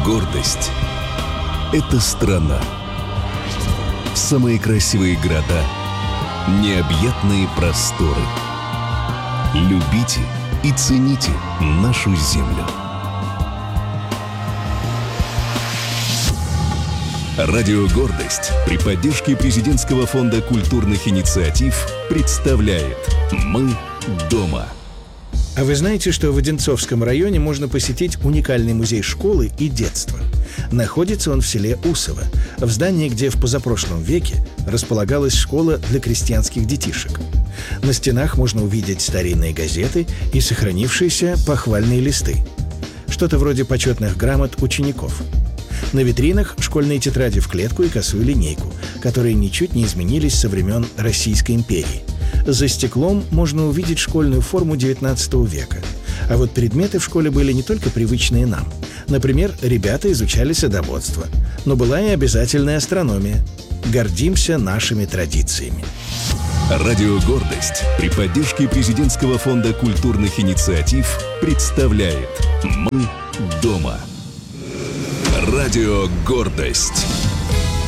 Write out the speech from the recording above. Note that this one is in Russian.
Гордость – это страна. Самые красивые города, необъятные просторы. Любите и цените нашу землю. Радио «Гордость» при поддержке Президентского фонда культурных инициатив представляет «Мы дома». А вы знаете, что в Одинцовском районе можно посетить уникальный музей школы и детства? Находится он в селе Усово, в здании, где в позапрошлом веке располагалась школа для крестьянских детишек. На стенах можно увидеть старинные газеты и сохранившиеся похвальные листы. Что-то вроде почетных грамот учеников. На витринах школьные тетради в клетку и косую линейку, которые ничуть не изменились со времен Российской империи. За стеклом можно увидеть школьную форму XIX века. А вот предметы в школе были не только привычные нам. Например, ребята изучали садоводство. Но была и обязательная астрономия. Гордимся нашими традициями. Радио «Гордость» при поддержке Президентского фонда культурных инициатив представляет «Мы дома». Радио «Гордость».